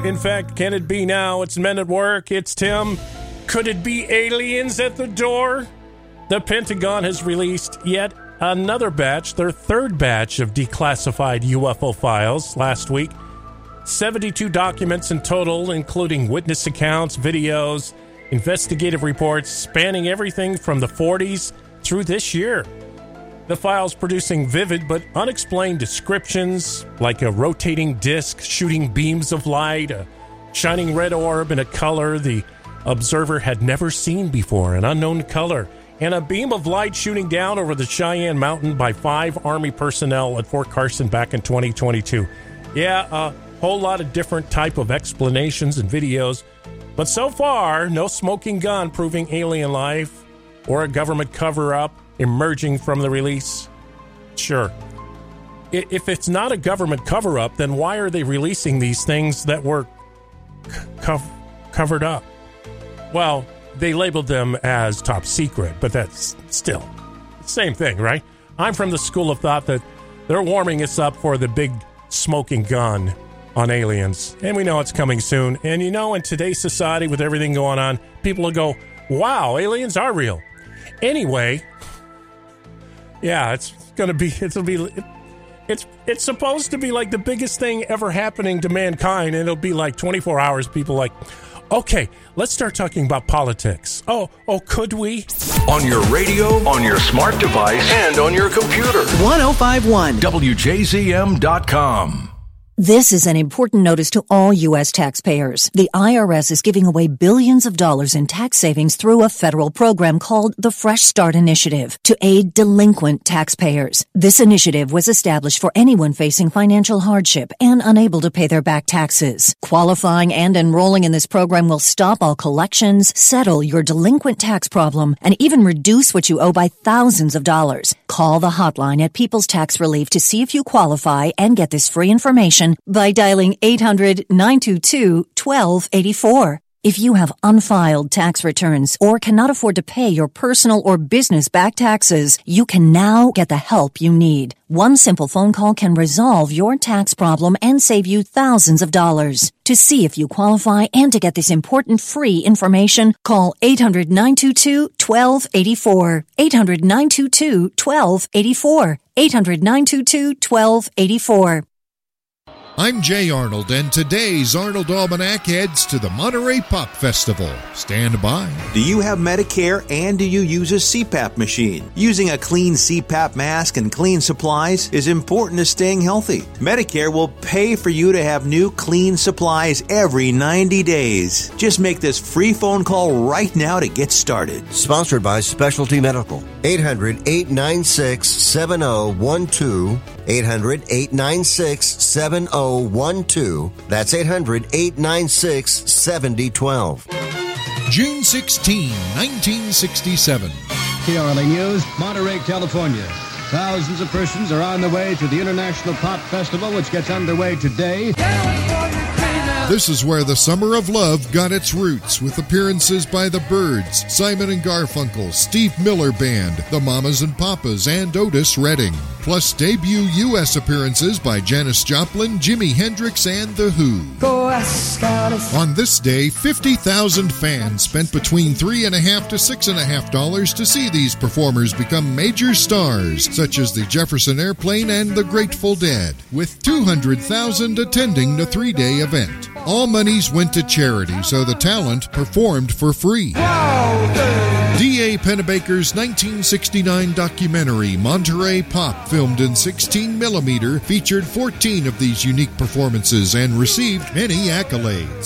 In fact, can it be now? It's Men at Work. It's Tim. Could it be aliens at the door? The Pentagon has released yet another batch, their third batch of declassified UFO files last week. 72 documents in total, including witness accounts, videos, investigative reports spanning everything from the 40s through this year. The files producing vivid but unexplained descriptions, like a rotating disc shooting beams of light, a shining red orb in a color the observer had never seen before, an unknown color, and a beam of light shooting down over the Cheyenne Mountain by 5 Army personnel at Fort Carson back in 2022. Yeah, a whole lot of different type of explanations and videos, but so far, no smoking gun proving alien life or a government cover-up emerging from the release. Sure. If it's not a government cover-up, then why are they releasing these things that were covered up? Well, they labeled them as top secret, but that's still the same thing, right? I'm from the school of thought that they're warming us up for the big smoking gun on aliens, and we know it's coming soon. And in today's society with everything going on, people will go, wow, aliens are real. Anyway, yeah, it's supposed to be like the biggest thing ever happening to mankind, and it'll be like 24 hours, people like, okay, let's start talking about politics. Oh, could we? On your radio, on your smart device, and on your computer. 1051 WJZM.com. This is an important notice to all U.S. taxpayers. The IRS is giving away billions of dollars in tax savings through a federal program called the Fresh Start Initiative to aid delinquent taxpayers. This initiative was established for anyone facing financial hardship and unable to pay their back taxes. Qualifying and enrolling in this program will stop all collections, settle your delinquent tax problem, and even reduce what you owe by thousands of dollars. Call the hotline at People's Tax Relief to see if you qualify and get this free information by dialing 800-922-1284. If you have unfiled tax returns or cannot afford to pay your personal or business back taxes, you can now get the help you need. One simple phone call can resolve your tax problem and save you thousands of dollars. To see if you qualify and to get this important free information, call 800-922-1284. 800-922-1284. 800-922-1284. I'm Jay Arnold, and today's Arnold Almanac heads to the Monterey Pop Festival. Stand by. Do you have Medicare and do you use a CPAP machine? Using a clean CPAP mask and clean supplies is important to staying healthy. Medicare will pay for you to have new clean supplies every 90 days. Just make this free phone call right now to get started. Sponsored by Specialty Medical. 800-896-7012. 800-896-7012. That's 800-896-7012. June 16, 1967. KRLA News, Monterey, California. Thousands of persons are on the way to the International Pop Festival, which gets underway today. This is where the Summer of Love got its roots, with appearances by the Byrds, Simon and Garfunkel, Steve Miller Band, the Mamas and Papas, and Otis Redding. Plus debut U.S. appearances by Janis Joplin, Jimi Hendrix, and The Who. On this day, 50,000 fans spent between $3.50 to $6.50 to see these performers become major stars, such as the Jefferson Airplane and the Grateful Dead, with 200,000 attending the 3-day event. All monies went to charity, so the talent performed for free. D.A. Pennebaker's 1969 documentary, Monterey Pop, filmed in 16mm, featured 14 of these unique performances and received many accolades.